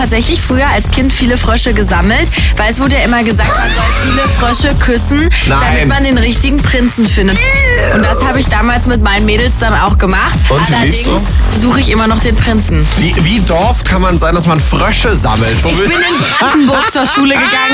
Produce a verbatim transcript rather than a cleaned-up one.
tatsächlich früher als Kind viele Frösche gesammelt, weil es wurde ja immer gesagt, man soll viele Frösche küssen, Nein. damit man den richtigen Prinzen findet. Und das habe ich damals mit meinen Mädels dann auch gemacht. Und wie lief's Allerdings so? suche ich immer noch den Prinzen. Wie, wie Dorf kann man sein, dass man Frösche sammelt? Wo Ich will- bin in Brandenburg zur Schule gegangen.